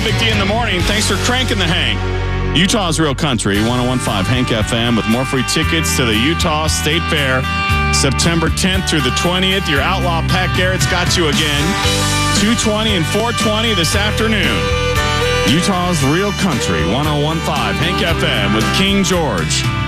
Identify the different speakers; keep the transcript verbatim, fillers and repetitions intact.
Speaker 1: Big D in the morning. Thanks for cranking the Hank. Utah's Real Country, one oh one point five Hank F M, with more free tickets to the Utah State Fair, September tenth through the twentieth. Your outlaw Pat Garrett's got you again. two twenty and four twenty this afternoon. Utah's Real Country, one oh one point five Hank F M with King George.